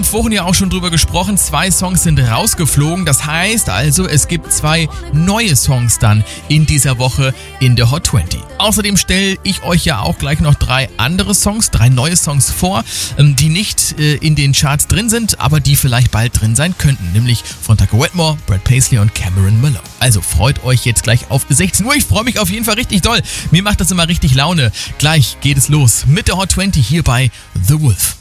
vorhin ja auch schon drüber gesprochen, 2 Songs sind rausgeflogen. Das heißt also, es gibt 2 neue Songs dann in dieser Woche in der Hot 20. Außerdem stelle ich euch ja auch gleich noch 3 andere Songs, 3 neue Songs vor, die nicht in den Charts drin sind, aber die vielleicht bald drin sein könnten. Nämlich von Tucker Wetmore, Brad Paisley und Cameron Malone. Also freut euch jetzt gleich auf 16 Uhr. Ich freue mich auf jeden Fall richtig doll. Mir macht das immer richtig Laune. Gleich geht es los mit der Hot 20 hier bei The Wolf.